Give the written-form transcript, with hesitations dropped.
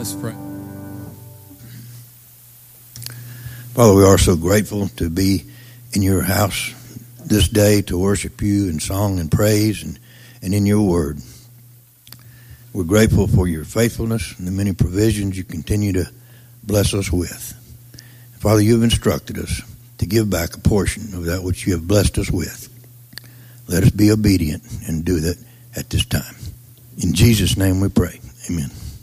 Let's pray. Father, we are so grateful to be in your house this day to worship you in song and praise and in your word. We're grateful for your faithfulness and the many provisions you continue to bless us with. Father, you have instructed us to give back a portion of that which you have blessed us with. Let us be obedient and do that at this time. In Jesus' name we pray. Amen.